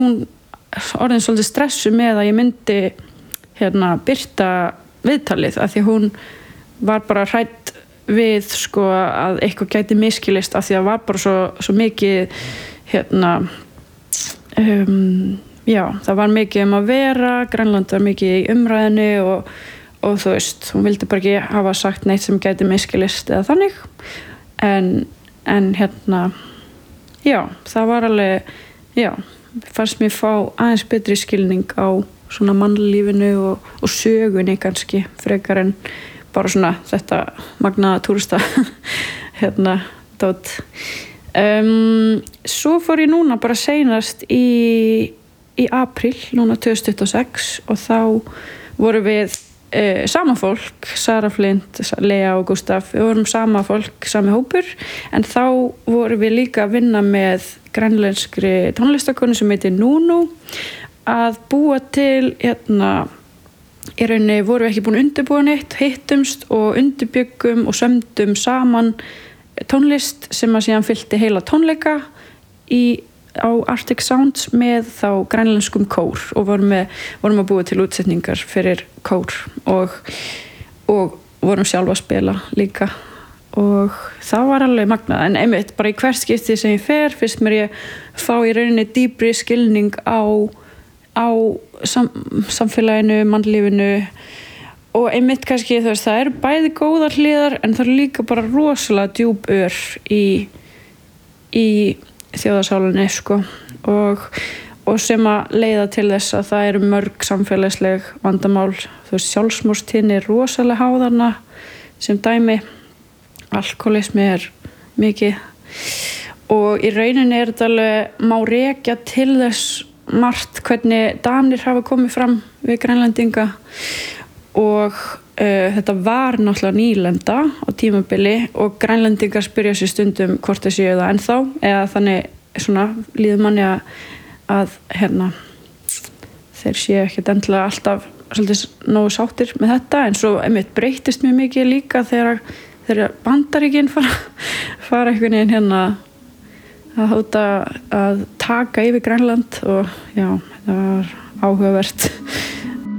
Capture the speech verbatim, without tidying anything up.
hún orðin svolítið stressu með að ég myndi hérna birta viðtalið af því hún var bara hrædd við sko að eitthvað gæti miskilist af því að var bara svo, svo mikið hérna um, já, það var mikið um að vera, Grænland var mikið í umræðinu og, og þú veist, hún vildi bara ekki hafa sagt neitt sem gæti miskilist eða þannig en, en hérna já, það var alveg já, fannst mér fá aðeins betri skilning á svona mannlífinu og, og sögunni kannski frekar en bara svona þetta magnaða túrista hérna dót um, svo fór ég núna bara seinast í, í apríl núna tvö þúsund tuttugu og sex og þá vorum við uh, sama fólk, Sara Flint, Lea og Gustaf, við vorum sama fólk, sami hópur en þá vorum við líka að vinna með grænlenskri tónlistakonu sem heitir Nunu að búa til hérna í rauninni vorum við ekki búin að undirbúa neitt, hittumst og undirbyggum og sömdum saman tónlist sem að síðan fyllti heila tónleika í, á Arctic Sounds með þá grænlenskum kór og vorum, með, vorum að búa til útsetningar fyrir kór og, og vorum sjálf að spila líka og það var alveg magnað en einmitt bara í hvert skipti sem ég fer fyrst mér ég fá í rauninni dýpri skilning á á sam, samfélaginu, mannlífinu og einmitt kannski þú veist það eru bæði góðar hliðar en það er líka bara rosalega djúp ör í, í þjóðarsálinni sko og, og sem að leiða til þess að það eru mörg samfélagsleg vandamál þú veist sjálfsmorðstíðni er rosalega háðarna sem dæmi alkoholismi er mikið og í rauninni er þetta alveg má rekja til þess margt hvernig Danir hafa komið fram við Grænlendinga og uh, þetta var náttúrulega nýlenda á tímabili og Grænlendingar spyrja sér stundum hvort þeir séu það ennþá eða þannig svona líður manni að, að hérna þeir séu ekkert endilega alltaf svolítið nógu sáttir með þetta en svo einmitt breytist mjög mikið líka þegar, þegar Bandaríkin fara, fara einhvern veginn hérna að hóta að taka yfir Grænland og já, það var áhugavert